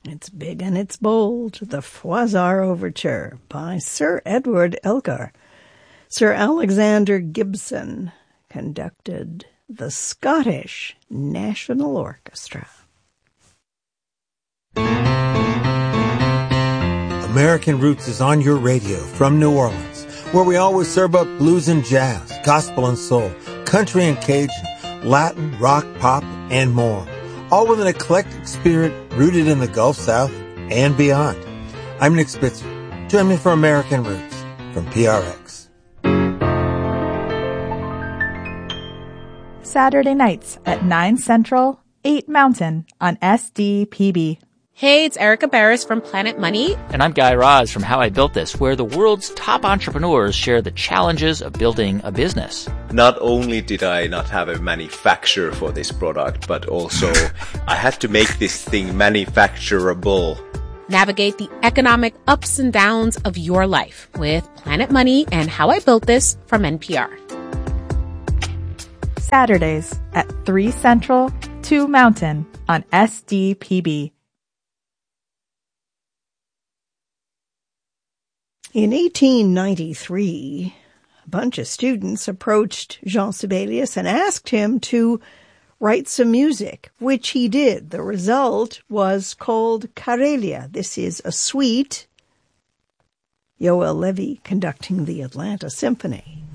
It's big and it's bold, the Froissart Overture by Sir Edward Elgar. Sir Alexander Gibson conducted the Scottish National Orchestra. American Roots is on your radio from New Orleans, where we always serve up blues and jazz, gospel and soul, country and Cajun, Latin, rock, pop, and more. All with an eclectic spirit rooted in the Gulf South and beyond. I'm Nick Spitzer. Join me for American Roots from PRX. Saturday nights at 9 Central, 8 Mountain on SDPB. Hey, it's Erica Barris from Planet Money. And I'm Guy Raz from How I Built This, where the world's top entrepreneurs share the challenges of building a business. Not only did I not have a manufacturer for this product, but also I had to make this thing manufacturable. Navigate the economic ups and downs of your life with Planet Money and How I Built This from NPR. Saturdays at 3 Central, 2 Mountain on SDPB. In 1893, a bunch of students approached Jean Sibelius and asked him to write some music, which he did. The result was called Karelia. This is a suite, Yoel Levy conducting the Atlanta Symphony.